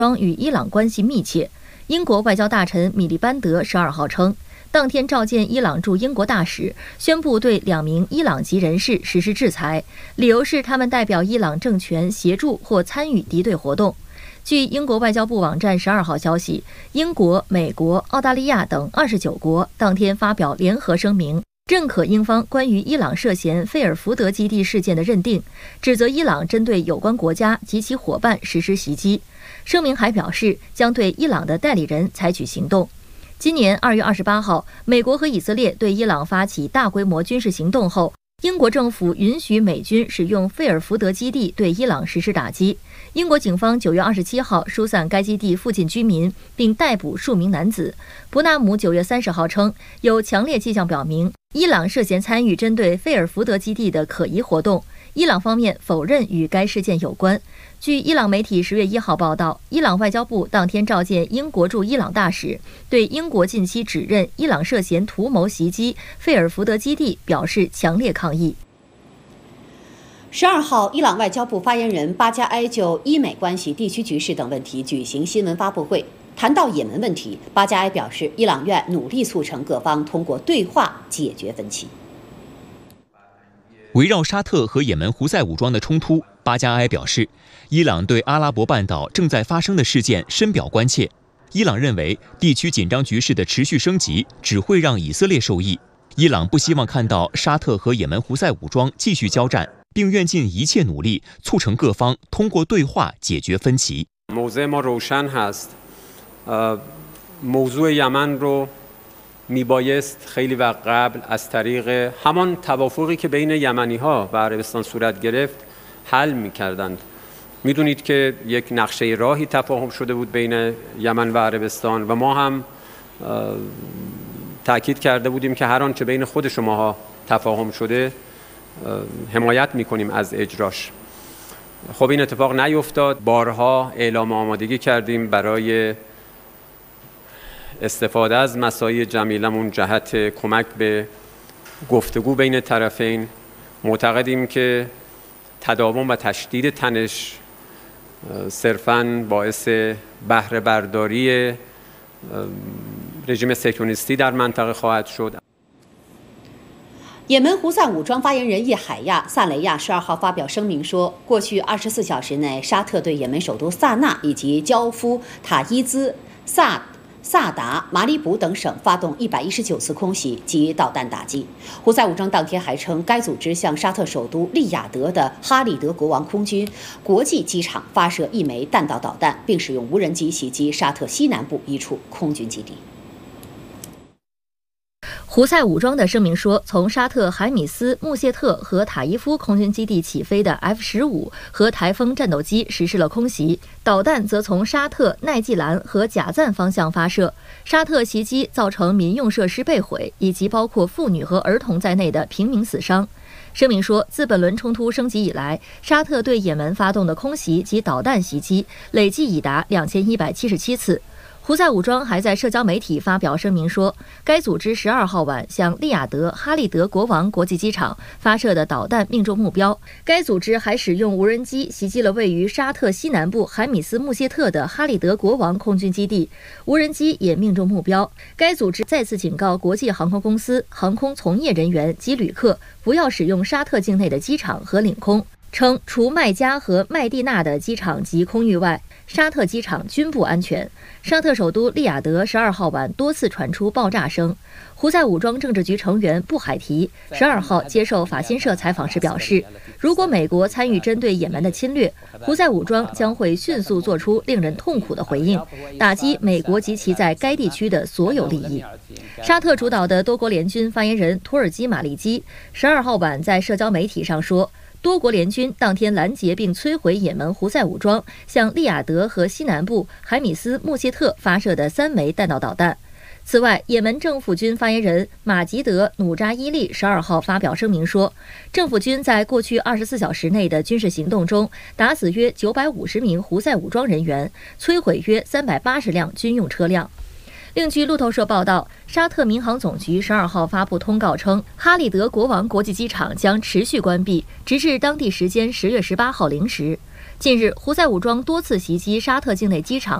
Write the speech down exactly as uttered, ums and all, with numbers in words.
庄与伊朗关系密切。英国外交大臣米利班德十二号称，当天召见伊朗驻英国大使，宣布对两名伊朗籍人士实施制裁，理由是他们代表伊朗政权协助或参与敌对活动。据英国外交部网站十二号消息，英国、美国、澳大利亚等二十九国当天发表联合声明，认可英方关于伊朗涉嫌费尔福德基地事件的认定，指责伊朗针对有关国家及其伙伴实施袭击。声明还表示，将对伊朗的代理人采取行动。今年二月二十八号，美国和以色列对伊朗发起大规模军事行动后，英国政府允许美军使用费尔福德基地对伊朗实施打击。英国警方九月二十七号疏散该基地附近居民，并逮捕数名男子。伯纳姆九月三十号称，有强烈迹象表明伊朗涉嫌参与针对费尔福德基地的可疑活动。伊朗方面否认与该事件有关。据伊朗媒体十月一号报道，伊朗外交部当天召见英国驻伊朗大使，对英国近期指认伊朗涉嫌图谋袭击费尔福德基地表示强烈抗议。 十二号，伊朗外交部发言人巴加埃就伊美关系、地区局势等问题举行新闻发布会。谈到也门问题，巴加埃表示，伊朗愿努力促成各方通过对话解决分歧。 围绕沙特和也门胡塞武装的冲突，巴加埃表示，伊朗对阿拉伯半岛正在发生的事件深表关切。伊朗认为，地区紧张局势的持续升级只会让以色列受益。伊朗不希望看到沙特和也门胡塞武装继续交战，并愿尽一切努力促成各方通过对话解决分歧。 موضع ما روشن هست. موضوع یمن رو میبایست خیلی وقت قبل از طریق همان توافقی که بین یمنی‌ها و عربستان صورت گرفت حل می‌کردند. می‌دونید که یک نقشه راهی تفاهم شده بود بین یمن و عربستان و ما هم تأکید کرده بودیم که هر آنچه بین خود شماها تفاهم شده حمایت می‌کنیم از اجراش. خب این اتفاق نیفتاد. بارها اعلام آمادگی کردیم برای استفاده از مساعی جمیلمون جهت کمک به گفتگو بین طرفین. معتقدیم که تداوم و تشدید تنش صرفاً باعث بهره برداری رژیم صهیونیستی در منطقه خواهد شد. 也门胡塞武装发言人叶海亚·萨雷亚十二号发表声明说，过去二十四小时内，沙特对也门首都萨那以及焦夫、塔伊兹、萨萨达、马里卜等省发动一百一十九次空袭及导弹打击。胡塞武装当天还称，该组织向沙特首都利雅得的哈利德国王空军国际机场发射一枚弹道导弹，并使用无人机袭击沙特西南部一处空军基地。 胡塞武装的声明说，从沙特海米斯、穆谢特和塔伊夫空军基地起飞的 F 十五 和台风战斗机实施了空袭，导弹则从沙特、奈季兰和贾赞方向发射。沙特袭击造成民用设施被毁，以及包括妇女和儿童在内的平民死伤。声明说，自本轮冲突升级以来，沙特对也门发动的空袭及导弹袭击累计已达两千一百七十七次。胡塞武装还在社交媒体发表声明说，该组织十二号晚向利雅得哈利德国王国际机场发射的导弹命中目标。该组织还使用无人机袭击了位于沙特西南部海米斯穆谢特的哈利德国王空军基地，无人机也命中目标。该组织再次警告国际航空公司、航空从业人员及旅客不要使用沙特境内的机场和领空，称除麦加和麦地那的机场及空域外，沙特机场均不安全。沙特首都利雅得十二号晚多次传出爆炸声。胡塞武装政治局成员布海提十二号接受法新社采访时表示，如果美国参与针对也门的侵略，胡塞武装将会迅速做出令人痛苦的回应，打击美国及其在该地区的所有利益。沙特主导的多国联军发言人土耳其马利基十二号晚在社交媒体上说，多国联军当天拦截并摧毁也门胡塞武装向利雅得和西南部海米斯穆谢特发射的三枚弹道导弹。此外，也门政府军发言人马吉德·努扎伊利十二号发表声明说，政府军在过去二十四小时内的军事行动中，打死约九百五十名胡塞武装人员，摧毁约三百八十辆军用车辆。另据路透社报道，沙特民航总局十二号发布通告称，哈利德国王国际机场将持续关闭，直至当地时间十月十八号零时。 近日，胡塞武装多次袭击沙特境内机场，